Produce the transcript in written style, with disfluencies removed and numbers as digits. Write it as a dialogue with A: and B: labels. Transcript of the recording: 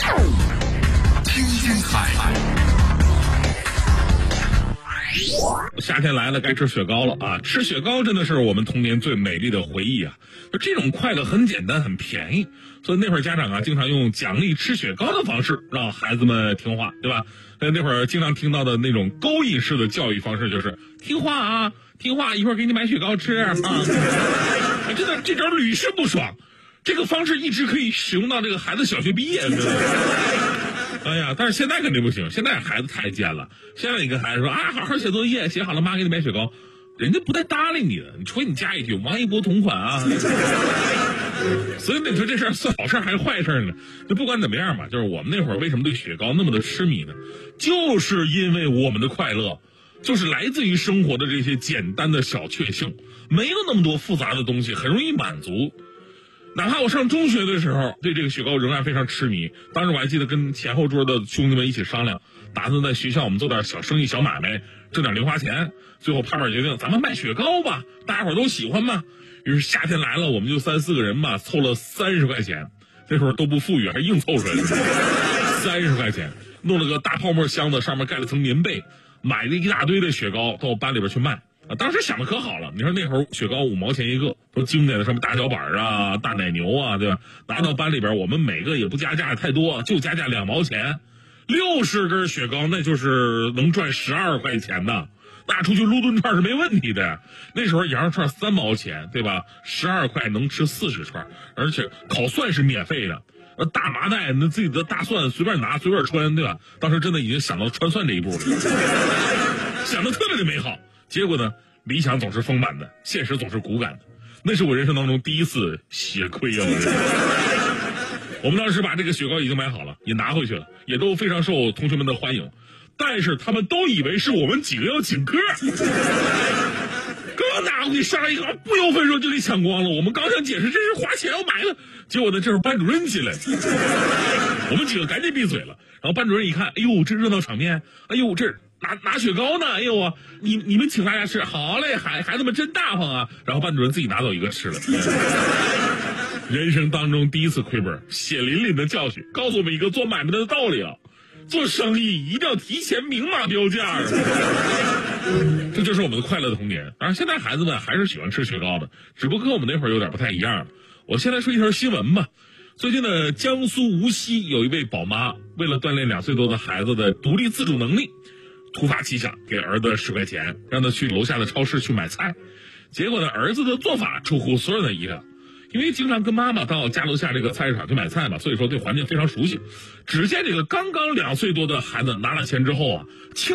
A: 听精彩。
B: 夏天来了，该吃雪糕了啊！吃雪糕真的是我们童年最美丽的回忆啊！这种快乐很简单，很便宜，所以那会儿家长啊，经常用奖励吃雪糕的方式让孩子们听话，对吧？那会儿经常听到的那种勾引式的教育方式就是听话啊，听话，一会儿给你买雪糕吃啊！真的，这招屡试不爽，这个方式一直可以使用到这个孩子小学毕业。哎呀，但是现在肯定不行，现在孩子太贱了。现在你跟孩子说啊，好好写作业，写好了妈给你买雪糕，人家不带搭理你的，你除非你加一句王一博同款啊。所以你说这事儿算好事还是坏事呢？就不管怎么样吧，就是我们那会儿为什么对雪糕那么的痴迷呢？就是因为我们的快乐就是来自于生活的这些简单的小确幸，没有那么多复杂的东西，很容易满足。哪怕我上中学的时候对这个雪糕仍然非常痴迷，当时我还记得跟前后桌的兄弟们一起商量，打算在学校我们做点小生意小买卖，挣点零花钱，最后拍板决定咱们卖雪糕吧，大家伙都喜欢嘛。于是夏天来了，我们就3、4个人吧，凑了30块钱，那时候都不富裕，还硬凑出来的30块钱，弄了个大泡沫箱子，上面盖了层棉被，买了一大堆的雪糕到班里边去卖啊！当时想的可好了，你说那会儿雪糕5毛钱一个，都经典的什么大脚板啊、大奶牛啊，对吧？拿到班里边，我们每个也不加价太多，就加价2毛钱，60根雪糕，那就是能赚12块钱的。拿出去撸顿串是没问题的。那时候羊肉串3毛钱，对吧？12块能吃40串，而且烤蒜是免费的。大麻袋，那自己的大蒜随便拿随便穿，对吧？当时真的已经想到穿蒜这一步了，想的特别的美好。结果呢，理想总是丰满的，现实总是骨感的。那是我人生当中第一次血亏啊！我们当时把这个雪糕已经买好了，也拿回去了，也都非常受同学们的欢迎。但是他们都以为是我们几个要请客，刚拿回去上来一个不由分说就给抢光了。我们刚想解释这是花钱要买的，结果呢，这时候班主任进来，我们几个赶紧闭嘴了。然后班主任一看，哎呦，这热闹场面，哎呦，这拿雪糕呢，哎呦啊，你们请大家吃，好嘞，孩子们真大方啊。然后班主任自己拿走一个吃了。人生当中第一次亏本，血淋淋的教训，告诉我们一个做买卖的道理啊。做生意一定要提前明码标价，这就是我们的快乐的童年。当然，现在孩子们还是喜欢吃雪糕的，只不过跟我们那会儿有点不太一样了。我现在说一条新闻吧。最近呢，江苏无锡有一位宝妈为了锻炼2岁多的孩子的独立自主能力，突发奇想，给儿子10块钱，让他去楼下的超市去买菜。结果呢，儿子的做法出乎所有人的意料。因为经常跟妈妈到家楼下这个菜市场去买菜嘛，所以说对环境非常熟悉。只见这个刚刚2岁多的孩子拿了钱之后啊，